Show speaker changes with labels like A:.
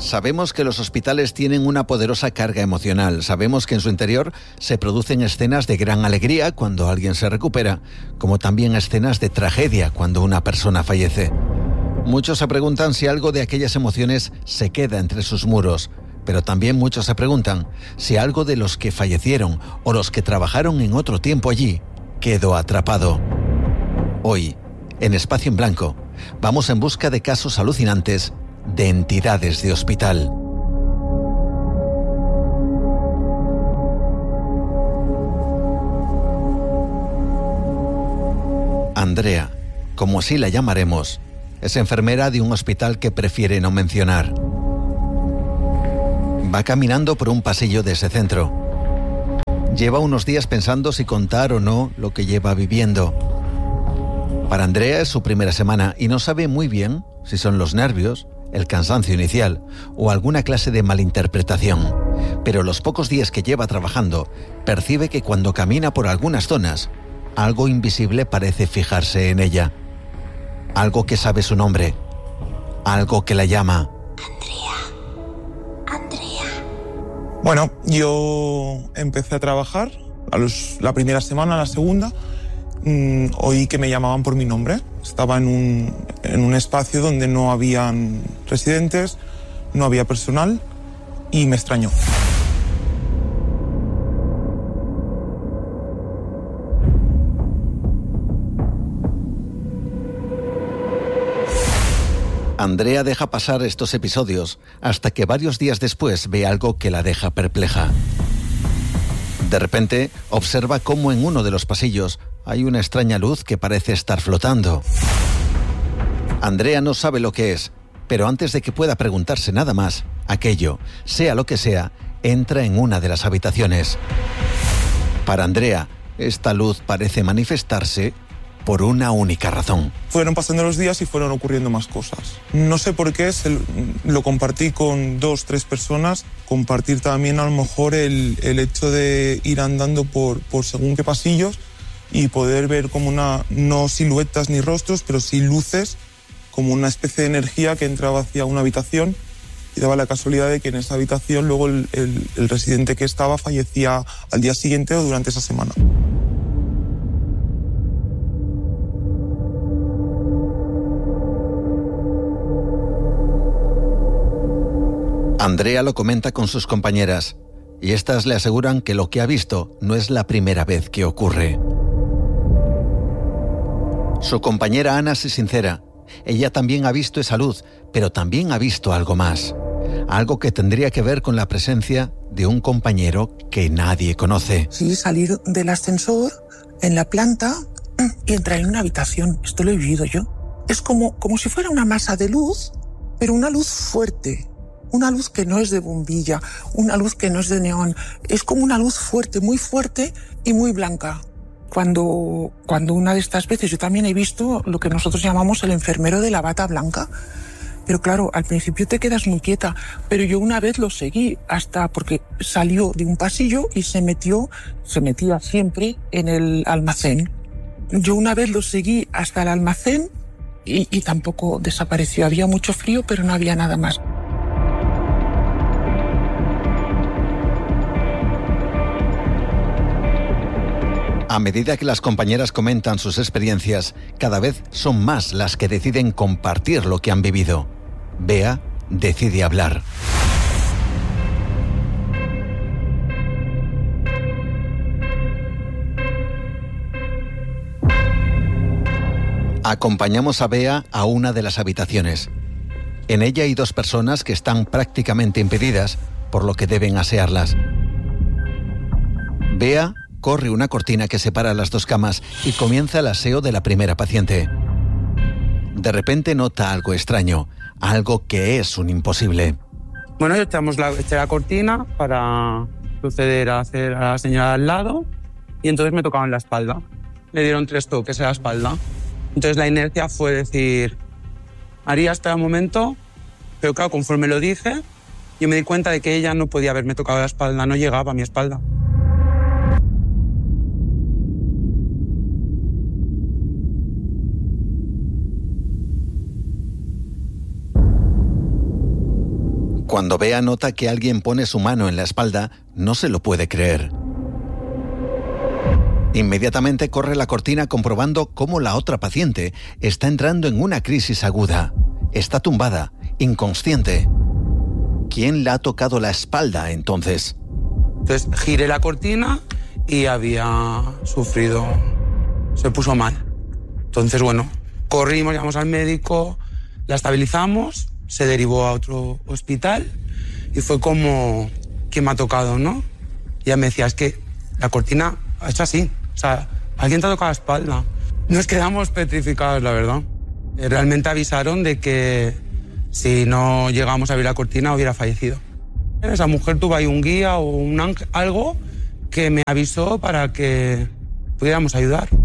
A: Sabemos que los hospitales tienen una poderosa carga emocional. Sabemos que en su interior se producen escenas de gran alegría cuando alguien se recupera, como también escenas de tragedia cuando una persona fallece. Muchos se preguntan si algo de aquellas emociones se queda entre sus muros, pero también muchos se preguntan si algo de los que fallecieron o los que trabajaron en otro tiempo allí quedó atrapado. Hoy, en Espacio en Blanco, vamos en busca de casos alucinantes de entidades de hospital. Andrea, como así la llamaremos, es enfermera de un hospital que prefiere no mencionar. Va caminando por un pasillo de ese centro. Lleva unos días pensando si contar o no lo que lleva viviendo. Para Andrea es su primera semana y no sabe muy bien si son los nervios, el cansancio inicial o alguna clase de malinterpretación. Pero los pocos días que lleva trabajando, percibe que cuando camina por algunas zonas, algo invisible parece fijarse en ella. Algo que sabe su nombre. Algo que la llama.
B: Andrea.
C: Bueno, yo empecé a trabajar la primera semana, la segunda, oí que me llamaban por mi nombre. Estaba en un espacio donde no habían residentes, no había personal y me extrañó.
A: Andrea deja pasar estos episodios hasta que varios días después ve algo que la deja perpleja. De repente, observa cómo en uno de los pasillos hay una extraña luz que parece estar flotando. Andrea no sabe lo que es, pero antes de que pueda preguntarse nada más, aquello, sea lo que sea, entra en una de las habitaciones. Para Andrea, esta luz parece manifestarse por una única razón.
C: Fueron pasando los días y fueron ocurriendo más cosas. No sé por qué, lo compartí con 2-3 personas. Compartir también a lo mejor el hecho de ir andando por según qué pasillos y poder ver como no siluetas ni rostros, pero sí luces, como una especie de energía que entraba hacia una habitación y daba la casualidad de que en esa habitación luego el residente que estaba fallecía al día siguiente o durante esa semana.
A: Andrea lo comenta con sus compañeras y estas le aseguran que lo que ha visto no es la primera vez que ocurre. Su compañera Ana se sincera. Ella también ha visto esa luz, pero también ha visto algo más. Algo que tendría que ver con la presencia de un compañero que nadie conoce.
D: Sí, salir del ascensor en la planta y entrar en una habitación. Esto lo he vivido yo. Es como si fuera una masa de luz, pero una luz fuerte. Una luz que no es de bombilla, una luz que no es de neón. Es como una luz fuerte y muy blanca. Cuando una de estas veces yo también he visto lo que nosotros llamamos el enfermero de la bata blanca. Pero claro, al principio te quedas muy quieta, pero yo una vez lo seguí porque salió de un pasillo y se metía siempre en el almacén. Yo una vez lo seguí hasta el almacén y tampoco desapareció. Había mucho frío, pero no había nada más.
A: A medida que las compañeras comentan sus experiencias, cada vez son más las que deciden compartir lo que han vivido. Bea decide hablar. Acompañamos a Bea a una de las habitaciones. En ella hay 2 personas que están prácticamente impedidas, por lo que deben asearlas. Bea corre una cortina que separa las 2 camas y comienza el aseo de la primera paciente. De repente nota algo extraño, algo que es un imposible.
E: Bueno, eché la cortina para proceder a hacer a la señora al lado y entonces me tocaban la espalda. Le dieron 3 toques en la espalda. Entonces la inercia fue decir, haría hasta el momento, pero claro, conforme lo dije, yo me di cuenta de que ella no podía haberme tocado la espalda, no llegaba a mi espalda.
A: Cuando Bea nota que alguien pone su mano en la espalda, no se lo puede creer. Inmediatamente corre la cortina comprobando cómo la otra paciente está entrando en una crisis aguda. Está tumbada, inconsciente. ¿Quién le ha tocado la espalda entonces?
E: Entonces giré la cortina y había sufrido, se puso mal. Entonces, bueno, corrimos, llamamos al médico, la estabilizamos, se derivó a otro hospital y fue como, ¿quién me ha tocado, no? Y ella me decía, es que la cortina ha hecho así, o sea, alguien te ha tocado la espalda. Nos quedamos petrificados, la verdad. Realmente avisaron de que si no llegamos a abrir la cortina hubiera fallecido. Esa mujer tuvo ahí un guía o un ángel, algo que me avisó para que pudiéramos ayudar.